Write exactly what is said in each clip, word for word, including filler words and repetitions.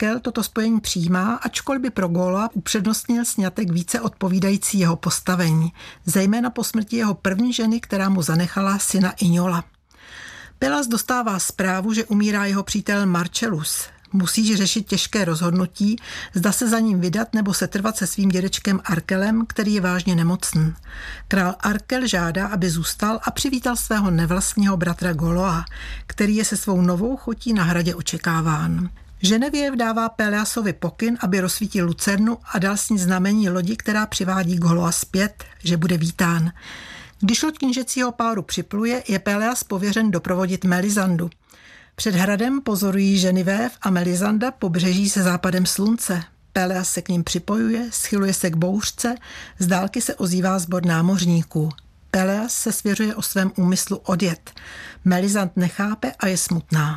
Arkel toto spojení přijímá, ačkoliv by pro Goloa upřednostnil sňatek více odpovídající jeho postavení, zejména po smrti jeho první ženy, která mu zanechala syna Inola. Pelas dostává zprávu, že umírá jeho přítel Marcellus. Musí řešit těžké rozhodnutí, zda se za ním vydat nebo se trvat se svým dědečkem Arkelem, který je vážně nemocný. Král Arkel žádá, aby zůstal a přivítal svého nevlastního bratra Goloa, který je se svou novou chutí na hradě očekáván. Ženevěv dává Peleasovi pokyn, aby rozsvítil lucernu a dal s ní znamení lodi, která přivádí Goloa zpět, že bude vítán. Když loď knížecího páru připluje, je Peleas pověřen doprovodit Melisandu. Před hradem pozorují Ženevěv a Melisanda pobřeží se západem slunce. Peleas se k ním připojuje, schyluje se k bouřce, z dálky se ozývá sbor námořníků. Peleas se svěřuje o svém úmyslu odjet. Melisand nechápe a je smutná.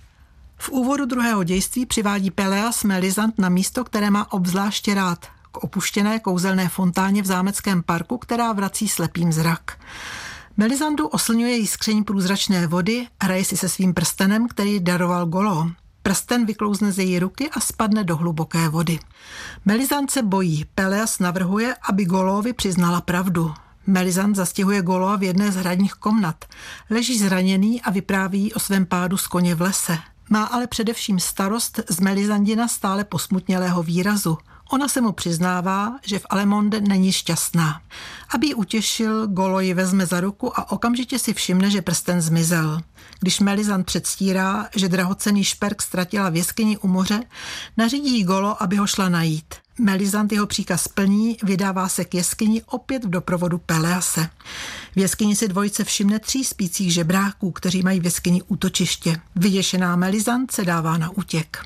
V úvodu druhého dějství přivádí Peleas Melisand na místo, které má obzvláště rád, k opuštěné kouzelné fontáně v zámeckém parku, která vrací slepým zrak. Melisandu oslňuje jiskření průzračné vody, hraje si se svým prstenem, který daroval Golo. Prsten vyklouzne z její ruky a spadne do hluboké vody. Melisand se bojí. Peleas navrhuje, aby Golovi přiznala pravdu. Melisand zastěhuje Goloa v jedné z hradních komnat. Leží zraněný a vypráví o svém pádu z koně v lese. Má ale především starost z Melisandina stále posmutnělého výrazu. Ona se mu přiznává, že v Alemonde není šťastná. Aby ji utěšil, Golo ji vezme za ruku a okamžitě si všimne, že prsten zmizel. Když Melisand předstírá, že drahocenný šperk ztratila v jeskyni u moře, nařídí jí Golo, aby ho šla najít. Melisand jeho příkaz plní, vydává se k jeskyni opět v doprovodu Pelease. V jeskyni si dvojice všimne tří spících žebráků, kteří mají v jeskyni útočiště. Vyděšená Melisand se dává na útěk.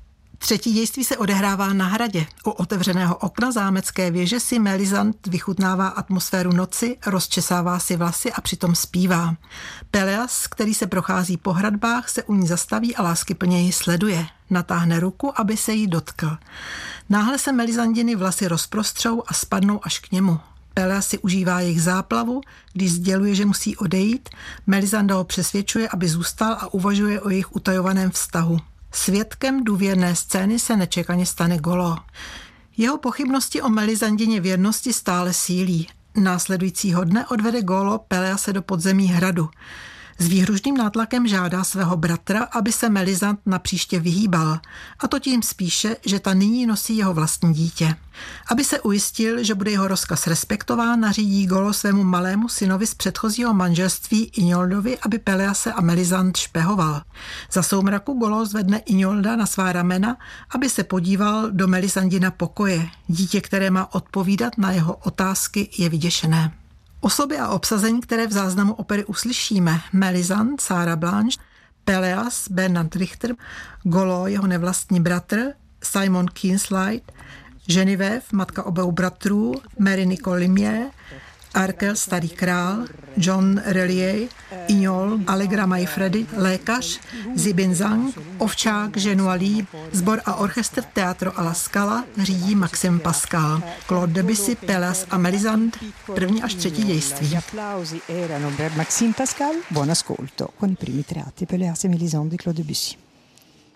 Třetí dějství se odehrává na hradě. U otevřeného okna zámecké věže si Melisand vychutnává atmosféru noci, rozčesává si vlasy a přitom zpívá. Peleas, který se prochází po hradbách, se u ní zastaví a láskyplně ji sleduje. Natáhne ruku, aby se jí dotkl. Náhle se Melisandiny vlasy rozprostřou a spadnou až k němu. Peleas si užívá jejich záplavu, když sděluje, že musí odejít. Melisanda ho přesvědčuje, aby zůstal a uvažuje o jejich utajovaném vztahu. Svědkem důvěrné scény se nečekaně stane Golo. Jeho pochybnosti o Melisandině věrnosti stále sílí. Následujícího dne odvede Golo Pelease do podzemí hradu. S výhružným nátlakem žádá svého bratra, aby se Melisand napříště vyhýbal, a to tím spíše, že ta nyní nosí jeho vlastní dítě. Aby se ujistil, že bude jeho rozkaz respektován, nařídí Golo svému malému synovi z předchozího manželství Inoldovi, aby Pelease a Melisand špehoval. Za soumraku Golo zvedne Inolda na svá ramena, aby se podíval do Melisandina pokoje. Dítě, které má odpovídat na jeho otázky, je vyděšené. Osoby a obsazení, které v záznamu opery uslyšíme: Melisand, Sarah Blanche, Peleas, Bernard Richter, Golo, jeho nevlastní bratr, Simon Keenslide, Ženevěv, matka obou bratrů, Mary Nicole Limier, Arkel, starý král, John Relier, Ignol, Allegra Maifredy, lékař, Zibin Zhang, ovčák, Genualí, sbor a orchestr Teatro alla Scala řídí Maxim Pascal. Claude Debussy, Peleas a Melisand, první až třetí dějství. Maxim Pascal, buon ascolto con i primi tratti Peleas e Melisande di Claude Debussy.